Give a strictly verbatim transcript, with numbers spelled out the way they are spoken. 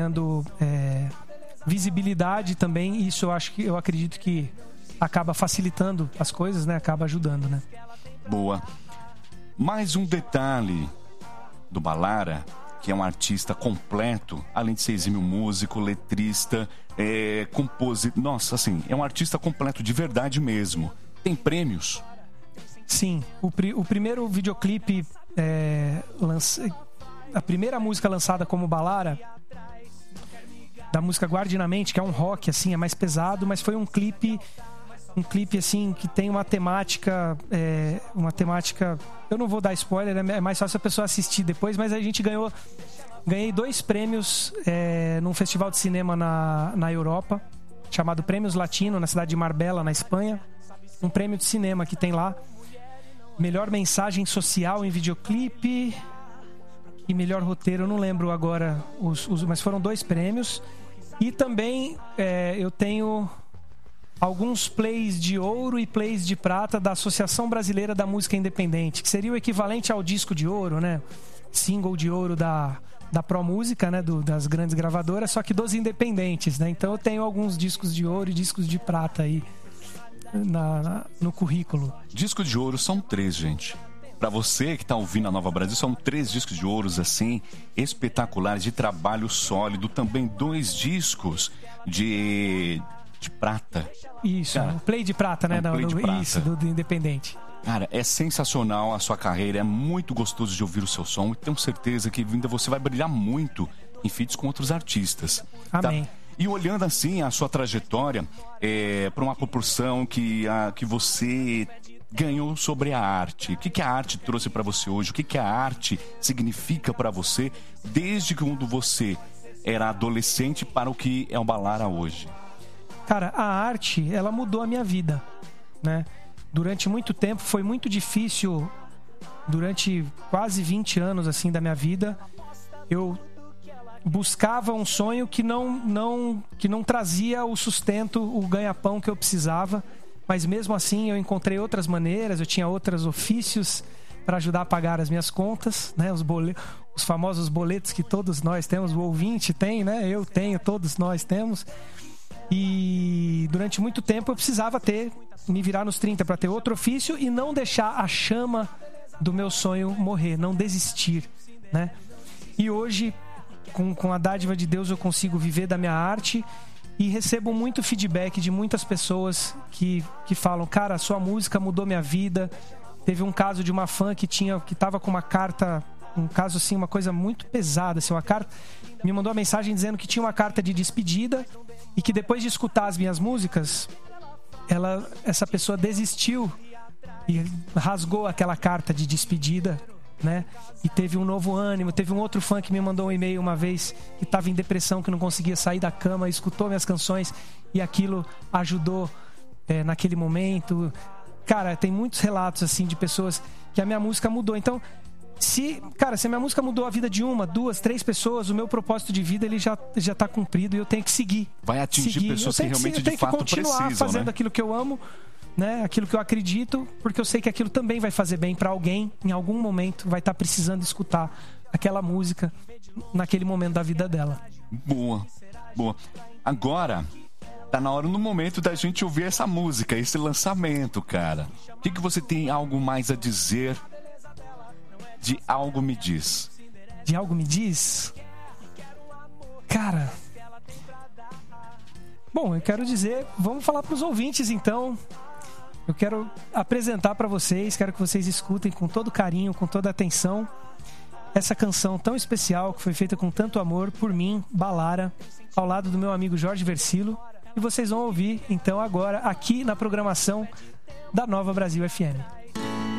ganhando é, visibilidade também. E isso eu acho que eu acredito que acaba facilitando as coisas, né? Acaba ajudando, né? Boa. Mais um detalhe do Balara, que é um artista completo, além de ser exímio músico, letrista, é, compositor. Nossa, assim, é um artista completo de verdade mesmo. Tem prêmios? Sim. O, pri- o primeiro videoclipe, é, lança... a primeira música lançada como Balara, da música Guarde na Mente, que é um rock, assim, é mais pesado, mas foi um clipe, um clipe, assim, que tem uma temática, é, uma temática... Eu não vou dar spoiler, é mais fácil a pessoa assistir depois, mas a gente ganhou... Ganhei dois prêmios é, num festival de cinema na, na Europa, chamado Prêmios Latino, na cidade de Marbella, na Espanha. Um prêmio de cinema que tem lá. Melhor mensagem social em videoclipe e melhor roteiro, eu não lembro agora, os, os, mas foram dois prêmios. E também é, eu tenho alguns plays de ouro e plays de prata da Associação Brasileira da Música Independente, que seria o equivalente ao disco de ouro, né? Single de ouro da, da Pro Música, né? Do, das grandes gravadoras, só que dos independentes, né? Então eu tenho alguns discos de ouro e discos de prata aí na, na, no currículo. Disco de ouro são três, gente. Pra você que tá ouvindo a Nova Brasil, são três discos de ouros, assim, espetaculares, de trabalho sólido. Também dois discos de, de prata. Isso, Cara, um play de prata, né? um play do, de prata. Isso, do, do Independente. Cara, é sensacional a sua carreira, é muito gostoso de ouvir o seu som. E tenho certeza que ainda você vai brilhar muito em feats com outros artistas. Amém. Tá? E olhando assim a sua trajetória, é, para uma proporção que, a, que você ganhou sobre a arte. O que, que a arte trouxe para você hoje? O que, que a arte significa para você desde quando você era adolescente para o que é o Balara hoje? Cara, a arte, ela mudou a minha vida, né? Durante muito tempo foi muito difícil, durante quase vinte anos assim da minha vida, eu buscava um sonho que não, não, que não trazia o sustento, o ganha-pão que eu precisava. Mas mesmo assim eu encontrei outras maneiras, eu tinha outros ofícios para ajudar a pagar as minhas contas, né? Os, bole... os famosos boletos que todos nós temos, o ouvinte tem, né? Eu tenho, todos nós temos. E durante muito tempo eu precisava ter, me virar nos trinta para ter outro ofício e não deixar a chama do meu sonho morrer, não desistir, né? E hoje, com, com a dádiva de Deus, eu consigo viver da minha arte. E recebo muito feedback de muitas pessoas que, que falam: cara, a sua música mudou minha vida. Teve um caso de uma fã que tinha, que tava com uma carta, um caso assim, uma coisa muito pesada, assim, uma carta, me mandou uma mensagem dizendo que tinha uma carta de despedida e que depois de escutar as minhas músicas, ela, essa pessoa desistiu e rasgou aquela carta de despedida, né? E teve um novo ânimo. Teve um outro fã que me mandou um e-mail uma vez que estava em depressão, que não conseguia sair da cama, escutou minhas canções e aquilo ajudou é, naquele momento. Cara, tem muitos relatos assim de pessoas que a minha música mudou. Então, se, cara, se a minha música mudou a vida de uma, duas, três pessoas, o meu propósito de vida ele já, já tá cumprido e eu tenho que seguir. Vai atingir seguir. pessoas que realmente eu tenho de fato que continuar precisam, fazendo né? aquilo que eu amo, né? Aquilo que eu acredito, porque eu sei que aquilo também vai fazer bem para alguém. Em algum momento vai estar precisando escutar aquela música naquele momento da vida dela. Boa, boa. Agora tá na hora, no momento da gente ouvir essa música, esse lançamento, cara. O que, que você tem algo mais a dizer de Algo Me Diz? De Algo Me Diz? Cara, bom, eu quero dizer, vamos falar para os ouvintes então. Eu quero apresentar para vocês, quero que vocês escutem com todo carinho, com toda atenção, essa canção tão especial que foi feita com tanto amor por mim, Balara, ao lado do meu amigo Jorge Versilo. E vocês vão ouvir então agora aqui na programação da Nova Brasil F M.